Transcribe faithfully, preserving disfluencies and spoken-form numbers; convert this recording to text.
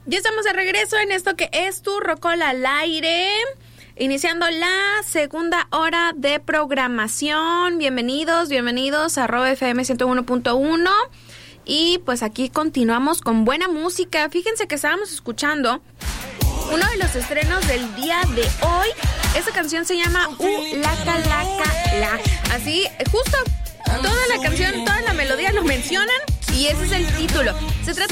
Ya estamos de regreso en esto que es tu Rocola al aire, iniciando la segunda hora de programación. Bienvenidos, bienvenidos a Rob F M ciento uno punto uno. Y pues aquí continuamos con buena música. Fíjense que estábamos escuchando uno de los estrenos del día de hoy. Esa canción se llama U Laca Laca La. Así, justo toda la canción, toda la melodía lo mencionan y ese es el título. Se trata